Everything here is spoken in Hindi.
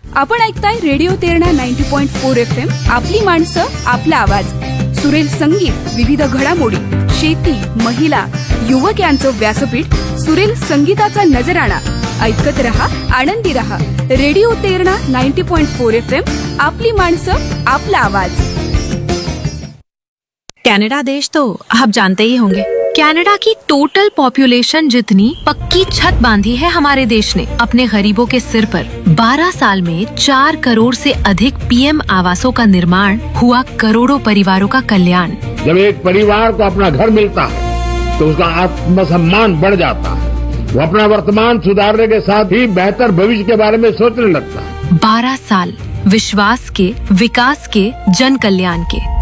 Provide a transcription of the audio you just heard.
आपण ऐकताय रेडिओ तेरणा 90.4 FM, आपली माणसं आपला आवाज. सुरेल संगीत, विविध घडामोडी, शेती, महिला, युवक यांचं व्यासपीठ, सुरेल संगीताचा नजराणा. ऐकत रहा, आनंदी रहा. रेडिओ तेरणा 90.4 FM, आपली माणसं आपला आवाज. कनाडा देश तो आप जानते ही होंगे. कनाडा की टोटल पॉपुलेशन जितनी पक्की छत बांधी है हमारे देश ने अपने गरीबों के सिर पर. 12 साल में 4 करोड़ से अधिक पीएम आवासों का निर्माण हुआ, करोड़ों परिवारों का कल्याण. जब एक परिवार को अपना घर मिलता है तो उसका आत्मसम्मान बढ़ जाता है. वो अपना वर्तमान सुधारने के साथ ही बेहतर भविष्य के बारे में सोचने लगता है. 12 साल विश्वास के, विकास के, जन कल्याण के.